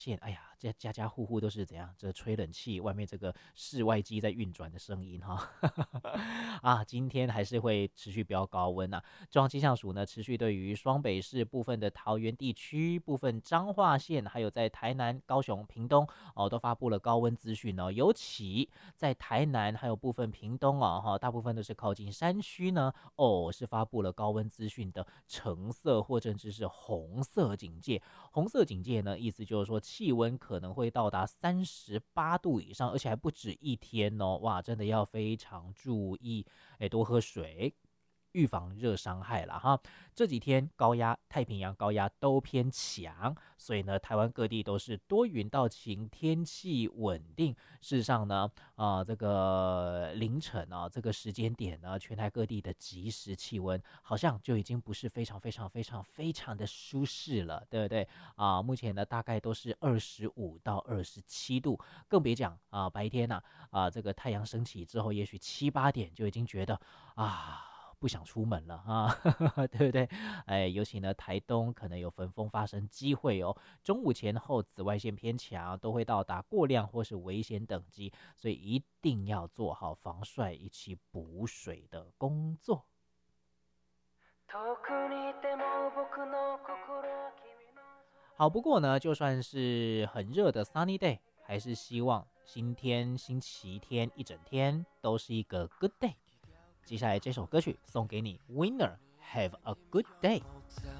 现，哎呀，这家家户户都是怎样？这吹冷气，外面这个室外机在运转的声音哈。啊，今天还是会持续飙高温啊。中央气象署呢，持续对于双北市部分的桃园地区、部分彰化县，还有在台南、高雄、屏东哦，都发布了高温资讯哦。尤其在台南还有部分屏东哦，哈，大部分都是靠近山区呢，哦，是发布了高温资讯的橙色或甚至是红色警戒。红色警戒呢，意思就是说气温可能会到达38度以上，而且还不止一天哦。哇，真的要非常注意，哎，多喝水。预防热伤害了哈，这几天高压太平洋高压都偏强，所以呢，台湾各地都是多云到晴，天气稳定。事实上呢，这个凌晨啊，这个时间点呢，全台各地的即时气温好像就已经不是非常的舒适了，对不对？目前呢大概都是25到27度，更别讲白天这个太阳升起之后，也许7、8点就已经觉得不想出门了啊，对不对？哎，尤其呢，台东可能有焚风发生机会哦。中午前后紫外线偏强，都会到达过量或是危险等级，所以一定要做好防晒以及补水的工作。好，不过呢，就算是很热的 sunny day，还是希望今天星期天一整天都是一个 good day。接下来这首歌曲送给你，Winner，Have a good day。